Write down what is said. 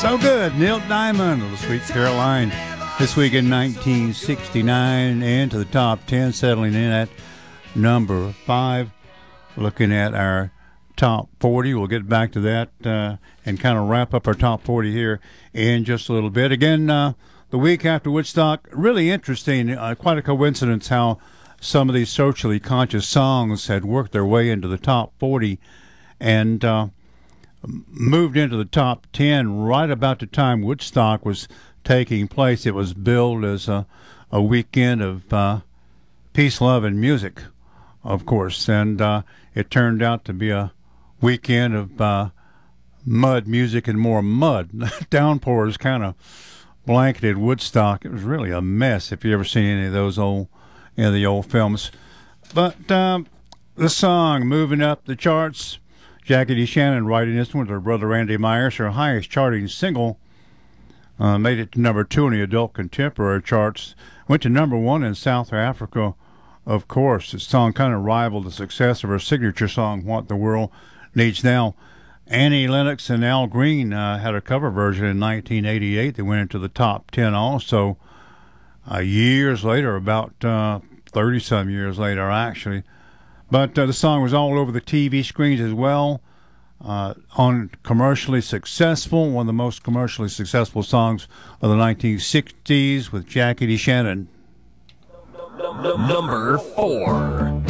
So good. Neil Diamond, Little Sweet Caroline. This week in 1969, and to the top 10, settling in at number 5. Looking at our top 40. We'll get back to that and kind of wrap up our top 40 here in just a little bit. Again, the week after Woodstock, really interesting. Quite a coincidence how some of these socially conscious songs had worked their way into the top 40 and moved into the top 10 right about the time Woodstock was taking place. It was billed as a weekend of peace, love, and music, of course, and it turned out to be a weekend of mud, music, and more mud. Downpours kind of blanketed Woodstock. It was really a mess if you ever seen any of those old films. But the song moving up the charts, Jackie DeShannon writing this one with her brother Randy Myers, her highest charting single, made it to number 2 in the adult contemporary charts, went to number 1 in South Africa, of course. The song kind of rivaled the success of her signature song, What the World Needs Now. Annie Lennox and Al Green had a cover version in 1988 that went into the top 10 also. Years later, about 30-some years later, actually. But the song was all over the TV screens as well. On commercially successful, one of the most commercially successful songs of the 1960s with Jackie DeShannon. Number 4.